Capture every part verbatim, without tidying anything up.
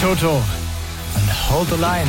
Toto und Hold the Line.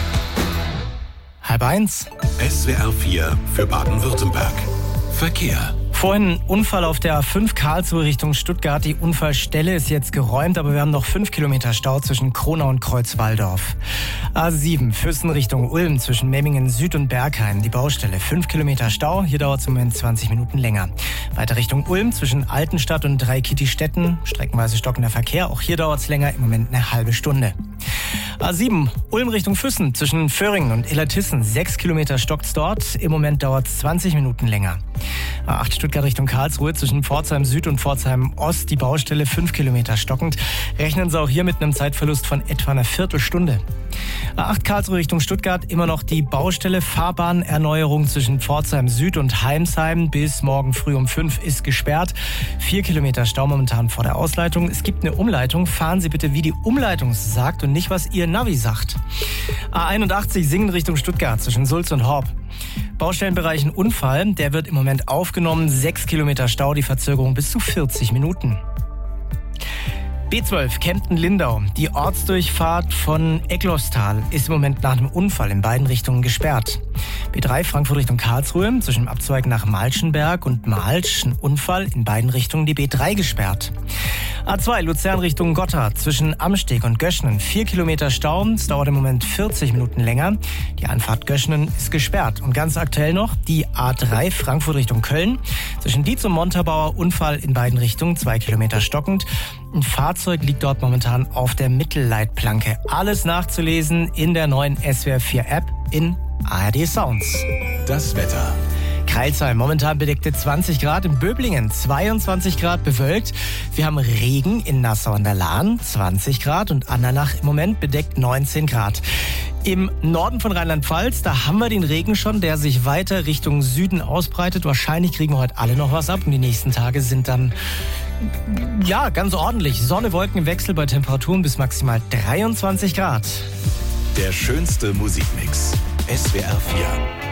Halb eins. S W R vier für Baden-Württemberg. Verkehr. Vorhin Unfall auf der A fünf Karlsruhe Richtung Stuttgart. Die Unfallstelle ist jetzt geräumt, aber wir haben noch fünf Kilometer Stau zwischen Kronau und Kreuzwaldorf. A sieben Füssen Richtung Ulm zwischen Memmingen Süd und Bergheim. Die Baustelle fünf Kilometer Stau. Hier dauert es im Moment zwanzig Minuten länger. Weiter Richtung Ulm zwischen Altenstadt und Dreikitti-Stetten. Streckenweise stockender Verkehr. Auch hier dauert es länger, im Moment eine halbe Stunde. A sieben Ulm Richtung Füssen zwischen Föhringen und Illertissen. sechs Kilometer stockt's dort. Im Moment dauert es zwanzig Minuten länger. A acht Stuttgart Richtung Karlsruhe zwischen Pforzheim Süd und Pforzheim Ost. Die Baustelle fünf Kilometer stockend. Rechnen Sie auch hier mit einem Zeitverlust von etwa einer Viertelstunde. A acht Karlsruhe Richtung Stuttgart immer noch die Baustelle. Fahrbahnerneuerung zwischen Pforzheim Süd und Heimsheim bis morgen früh um fünf ist gesperrt. Vier Kilometer Stau momentan vor der Ausleitung. Es gibt eine Umleitung. Fahren Sie bitte, wie die Umleitung sagt und nicht, was Ihr Navi sagt. A einundachtzig Singen Richtung Stuttgart zwischen Sulz und Horb. Baustellenbereich ein Unfall. Der wird im Moment aufgenommen. Sechs Kilometer Stau, die Verzögerung bis zu vierzig Minuten. B zwölf Kempten-Lindau. Die Ortsdurchfahrt von Eglosstal ist im Moment nach einem Unfall in beiden Richtungen gesperrt. B drei Frankfurt Richtung Karlsruhe zwischen dem Abzweig nach Malschenberg und Malsch. Ein Unfall in beiden Richtungen, die B drei gesperrt. A zwei Luzern Richtung Gotthard zwischen Amsteg und Göschnen. Vier Kilometer Stau. Es dauert im Moment vierzig Minuten länger. Die Anfahrt Göschnen ist gesperrt. Und ganz aktuell noch die A drei Frankfurt Richtung Köln. Zwischen Dietz und Montabaur Unfall in beiden Richtungen. Zwei Kilometer stockend. Ein Fahrzeug liegt dort momentan auf der Mittelleitplanke. Alles nachzulesen in der neuen S W R vier App in A R D Sounds. Das Wetter. Crailsheim, momentan bedeckte zwanzig Grad, in Böblingen zweiundzwanzig Grad bewölkt. Wir haben Regen in Nassau an der Lahn, zwanzig Grad und Andernach im Moment bedeckt neunzehn Grad. Im Norden von Rheinland-Pfalz, da haben wir den Regen schon, der sich weiter Richtung Süden ausbreitet. Wahrscheinlich kriegen wir heute alle noch was ab und die nächsten Tage sind dann, ja, ganz ordentlich. Sonne-Wolken-Wechsel bei Temperaturen bis maximal dreiundzwanzig Grad. Der schönste Musikmix. S W R vier.